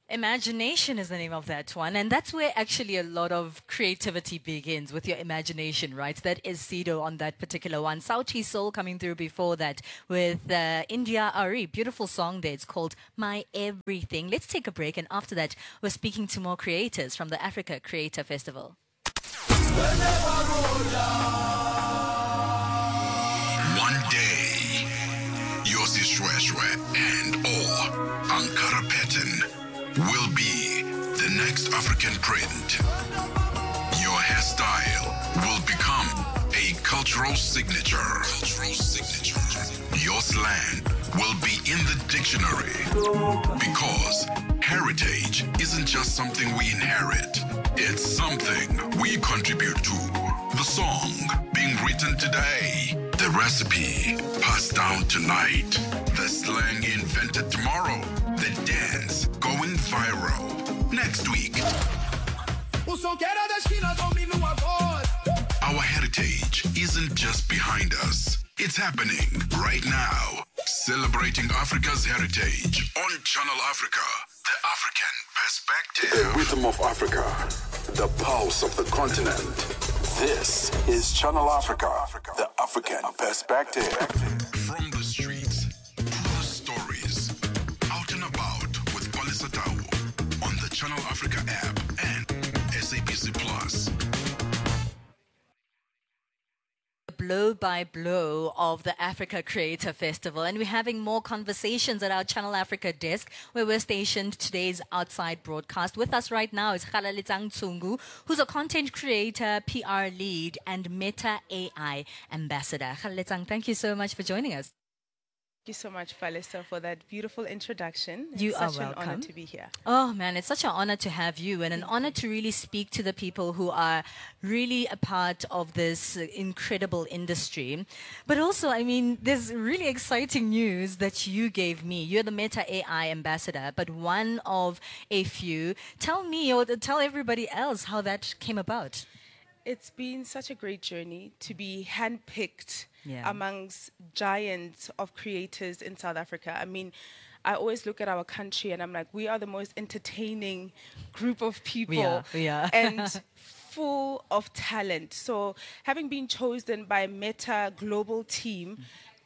Imagination is the name of that one. And that's where actually a lot of creativity begins, with your imagination, right? That is Sido on that particular one. Sauti Soul coming through before that with India Ari. Beautiful song there. It's called My Everything. Let's take a break. And after that, we're speaking to more creators from the Africa Creator Festival. One day, Yossi Shweshwe and Ankara Patton will be the next African print. Your hairstyle will become a cultural signature. Your slang will be in the dictionary, because heritage isn't just something we inherit. It's something we contribute to. The song being written today, the recipe passed down tonight, the slang invented tomorrow, the dance going viral next week. Our heritage isn't just behind us, it's happening right now. Celebrating Africa's heritage on Channel Africa, the African perspective. The rhythm of Africa, the pulse of the continent. This is Channel Africa, the African perspective. From the streets to the stories, out and about with Palisa Tau on the Channel Africa app and SABC Plus. Blow by blow of the Africa Creator Festival, and we're having more conversations at our Channel Africa desk where we're stationed. Today's outside broadcast. With us right now is Kgalalitang Tsungu, who's a content creator, PR lead, and Meta AI ambassador. Kgalalitang, thank you so much for joining us. Thank you so much, Falisa, for that beautiful introduction. You are such welcome. an honor to be here. Oh man, it's such an honor to have you, and an honor to really speak to the people who are really a part of this incredible industry. But also, I mean, there's really exciting news that you gave me. You're the Meta AI ambassador, but one of a few. Tell me, or tell everybody else, how that came about. It's been such a great journey to be handpicked amongst giants of creators in South Africa. I mean, I always look at our country and I'm like, we are the most entertaining group of people. We are. And full of talent. So having been chosen by Meta Global Team,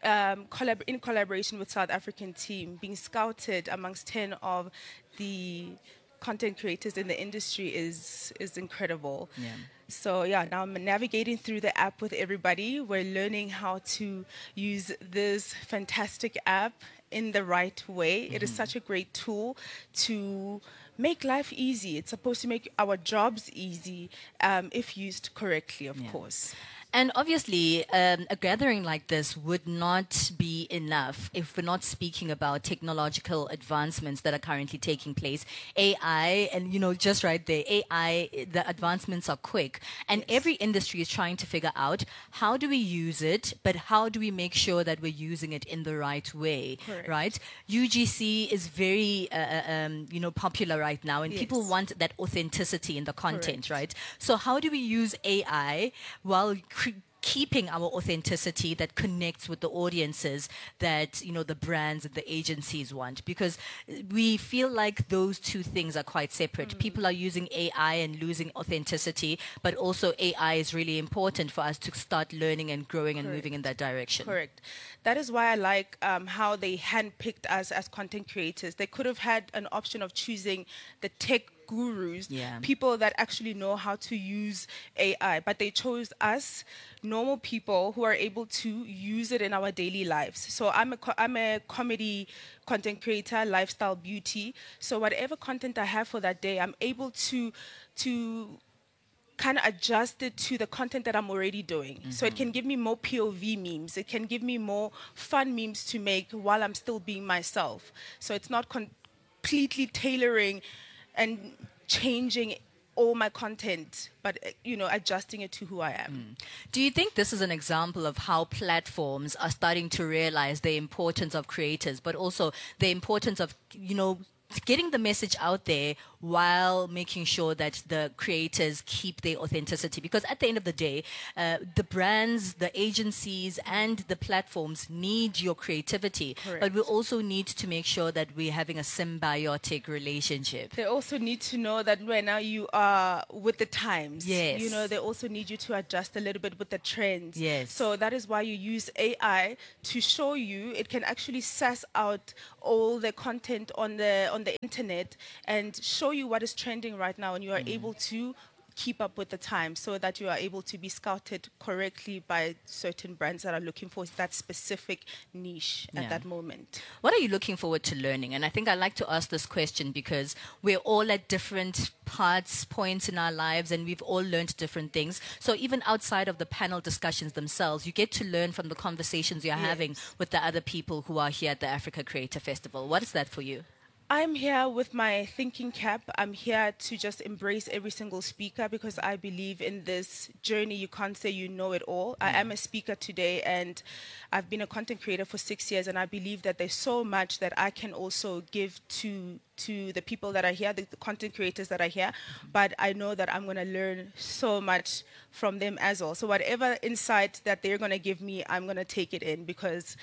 in collaboration with South African team, being scouted amongst 10 of the content creators in the industry is incredible. Yeah. So now I'm navigating through the app with everybody. We're learning how to use this fantastic app in the right way. It is such a great tool to make life easy. It's supposed to make our jobs easy if used correctly, of course. And obviously, a gathering like this would not be enough if we're not speaking about technological advancements that are currently taking place. AI, and just right there, AI, the advancements are quick. And every industry is trying to figure out, how do we use it, but how do we make sure that we're using it in the right way, right? UGC is very, popular right now, and people want that authenticity in the content, right? So how do we use AI while keeping our authenticity that connects with the audiences that, the brands and the agencies want? Because we feel like those two things are quite separate. People are using AI and losing authenticity, but also AI is really important for us to start learning and growing and moving in that direction. Correct. That is why I like how they handpicked us as content creators. They could have had an option of choosing the tech gurus, people that actually know how to use AI, but they chose us, normal people who are able to use it in our daily lives. So I'm a comedy content creator, lifestyle beauty. So whatever content I have for that day, I'm able to kind of adjust it to the content that I'm already doing. So it can give me more POV memes. It can give me more fun memes to make while I'm still being myself. So it's not completely tailoring and changing all my content, but adjusting it to who I am. Do you think this is an example of how platforms are starting to realize the importance of creators, but also the importance of, getting the message out there while making sure that the creators keep their authenticity. Because at the end of the day, the brands, the agencies, and the platforms need your creativity. Correct. But we also need to make sure that we're having a symbiotic relationship. They also need to know that right now you are with the times. Yes. You know, they also need you to adjust a little bit with the trends. Yes. So that is why you use AI to show you. It can actually suss out all the content on the internet and show you what is trending right now, and you are able to keep up with the time so that you are able to be scouted correctly by certain brands that are looking for that specific niche at that moment. What are you looking forward to learning? And I think I like to ask this question because we're all at different points in our lives, and we've all learned different things. So even outside of the panel discussions themselves, you get to learn from the conversations you're having with the other people who are here at the Africa Creator Festival. What is that for you? I'm here with my thinking cap. I'm here to just embrace every single speaker because I believe in this journey. You can't say you know it all. I am a speaker today, and I've been a content creator for 6 years, and I believe that there's so much that I can also give to the people that are here, the content creators that are here, but I know that I'm going to learn so much from them as well. So whatever insight that they're going to give me, I'm going to take it in because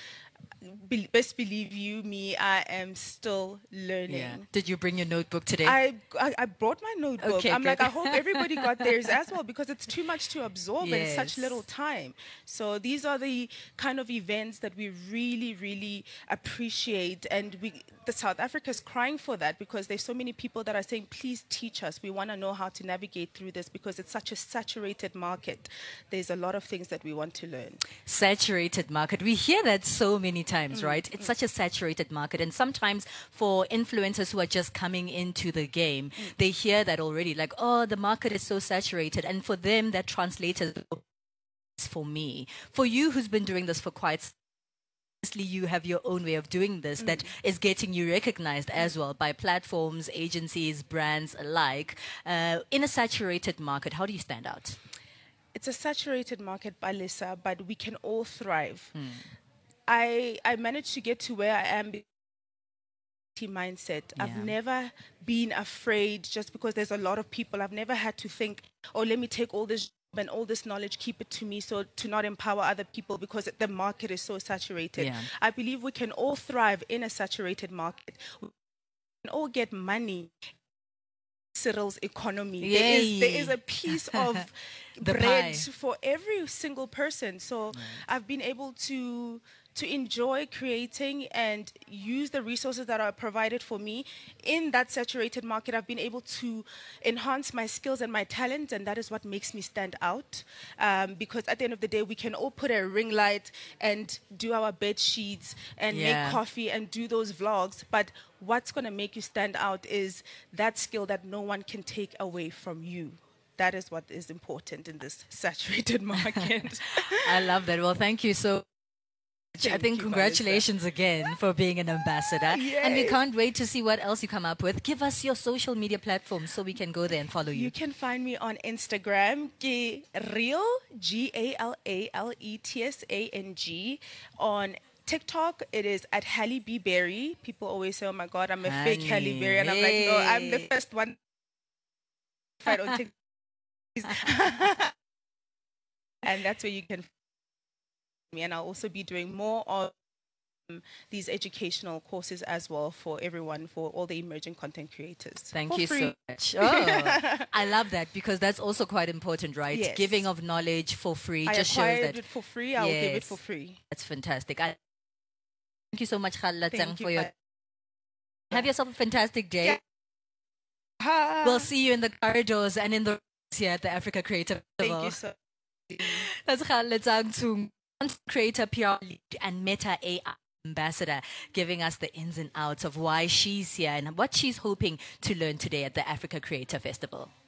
best believe you me, I am still learning. Yeah. Did you bring your notebook today? I brought my notebook. Okay, I'm good. like, I hope everybody got theirs as well because it's too much to absorb in such little time. So these are the kind of events that we really, really appreciate, and the South Africa is crying for that because there's so many people that are saying, please teach us. We want to know how to navigate through this because it's such a saturated market. There's a lot of things that we want to learn. Saturated market. We hear that so many times, right? It's such a saturated market. And sometimes for influencers who are just coming into the game, they hear that already, like, oh, the market is so saturated. And for them, that translates as for me. For you who's been doing this for quite some time, obviously you have your own way of doing this that is getting you recognized as well by platforms, agencies, brands alike. In a saturated market, how do you stand out? It's a saturated market, Balisa, but we can all thrive. I managed to get to where I am mindset. I've never been afraid just because there's a lot of people. I've never had to think, oh, let me take all this and all this knowledge, keep it to me, so to not empower other people because the market is so saturated. I believe we can all thrive in a saturated market. We can all get money. Cyril's economy. There is a piece of bread for every single person. So I've been able to enjoy creating and use the resources that are provided for me in that saturated market. I've been able to enhance my skills and my talents, and that is what makes me stand out. Because at the end of the day, we can all put a ring light and do our bed sheets and make coffee and do those vlogs, but what's going to make you stand out is that skill that no one can take away from you. That is what is important in this saturated market. I love that. Well, thank you so much. I think congratulations again for being an ambassador. Yay. And we can't wait to see what else you come up with. Give us your social media platforms so we can go there and follow you. You can find me on Instagram, Real, GALALETSANG. On TikTok, it is at Halle B. Berry. People always say, oh my God, I'm a fake Halle Berry. And I'm like, no, I'm the first one on TikTok. And that's where you can find me. And I'll also be doing more of these educational courses as well for everyone, for all the emerging content creators. Thank you so much. Oh, I love that because that's also quite important, right? Yes. Giving of knowledge for free just shows that it for free. I'll give it for free. That's fantastic. Thank you so much, Khalatang, for your. Have yourself a fantastic day. Yeah. We'll see you in the corridors and in the here at the Africa Creator Festival. Thank you so much. That's Khalatang Tsung, creator, PR lead, and Meta AI ambassador, giving us the ins and outs of why she's here and what she's hoping to learn today at the Africa Creator Festival.